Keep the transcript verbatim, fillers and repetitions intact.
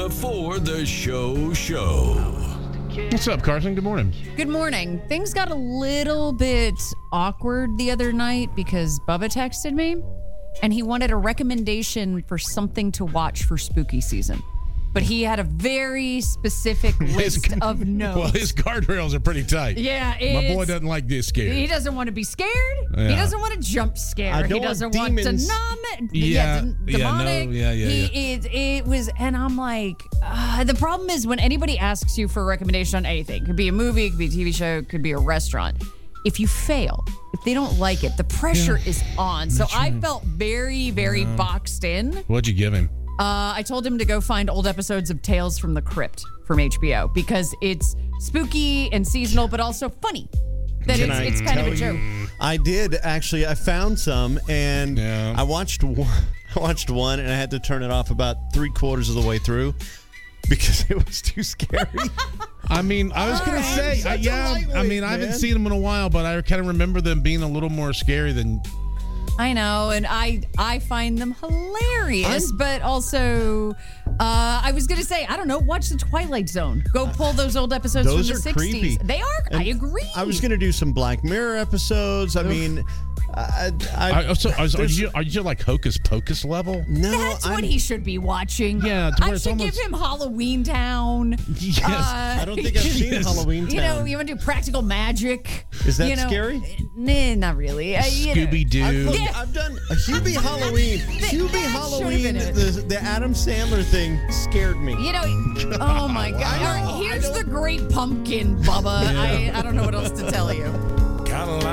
before the show show. What's up, Carson? Good morning. Good morning. Things got a little bit awkward the other night because Bubba texted me and he wanted a recommendation for something to watch for spooky season. But he had a very specific list His, of no's. Well, his guardrails are pretty tight. Yeah, My boy doesn't like this scared. He doesn't want to be scared. Yeah. He doesn't want to jump scare. I don't He want doesn't want, demons. to numb it. Yeah, dem- yeah, no, demonic. yeah, yeah, He, yeah. It, it was, and I'm like, uh, the problem is when anybody asks you for a recommendation on anything, it could be a movie, it could be a T V show, it could be a restaurant. If you fail, if they don't like it, the pressure Yeah. is on. So That's I right. felt very, very Uh, boxed in. What'd you give him? Uh, I told him to go find old episodes of Tales from the Crypt from H B O because it's spooky and seasonal, but also funny. That Can it's, I it's kind of a tell joke. you? I did actually. I found some, and Yeah. I watched one. I watched one, and I had to turn it off about three quarters of the way through because it was too scary. I mean, I was going to say, such uh, a yeah, I lightweight, mean, I haven't man. seen them in a while, but I kind of remember them being a little more scary than. I know, and I I find them hilarious, I'm- but also uh, I was gonna say I don't know. Watch the Twilight Zone. Go pull those old episodes Those from are the sixties. creepy. They are. And I agree. I was going to do some Black Mirror episodes. I mean, I, I, I, so, are, there's- you, are you like Hocus Pocus level? no, That's I'm, what he should be watching. Yeah, to where I it's should almost- give him Halloween Town. Yes. Uh, I don't think I've seen Yes. Halloween Town. You know, you want to do practical magic. Is that you know, scary? Nah, not really. Uh, you know. Scooby Doo. I've, looked- Yeah. I've done a Hubie Halloween. That- Hubie that Halloween, should've been it. the, the Adam Sandler thing scared me. You know, oh my God. I know, All right, I here's don't- the great pumpkin, Bubba. I, I don't know what else to tell you. Caroline